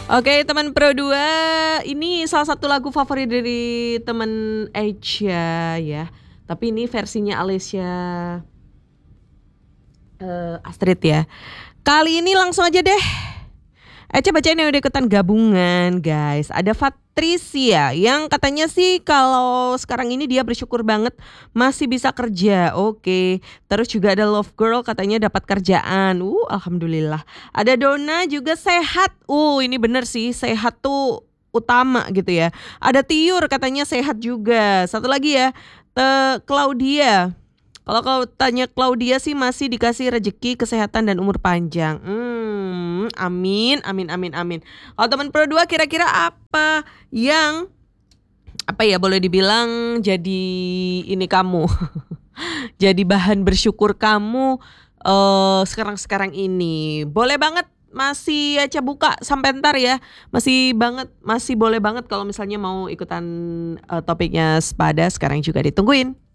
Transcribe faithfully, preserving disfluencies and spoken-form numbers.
Oke teman Pro dua, ini salah satu lagu favorit dari teman Echa ya, tapi ini versinya Alessia eee, Astrid ya. Kali ini langsung aja deh, Echa bacain yang udah ikutan gabungan guys. Ada Patricia yang katanya sih kalau sekarang ini dia bersyukur banget masih bisa kerja, oke. Terus juga ada Love Girl katanya dapat kerjaan, uh alhamdulillah. Ada Donna juga sehat, uh ini bener sih sehat tuh utama gitu ya. Ada Tiur katanya sehat juga, satu lagi ya, te Claudia. Kalau kau tanya Claudia sih masih dikasih rezeki, kesehatan, dan umur panjang. Mmm, amin amin amin amin. Kalau teman Pro dua kira-kira apa yang, apa ya, boleh dibilang jadi ini kamu, jadi bahan bersyukur kamu, eee, sekarang-sekarang ini? Boleh banget masih Echa buka sampai entar ya, masih banget masih boleh banget kalau misalnya mau ikutan, eee, topiknya sepada sekarang juga ditungguin.